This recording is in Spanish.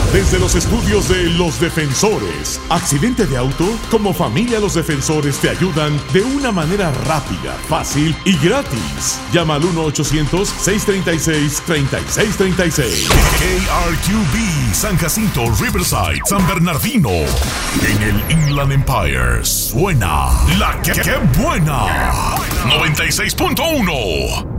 Desde los estudios de Los Defensores. ¿Accidente de auto? Como familia Los Defensores te ayudan de una manera rápida, fácil y gratis. Llama al 1-800-636-3636. KRQB, San Jacinto, Riverside, San Bernardino. En el Inland Empire suena La que buena. 96.1.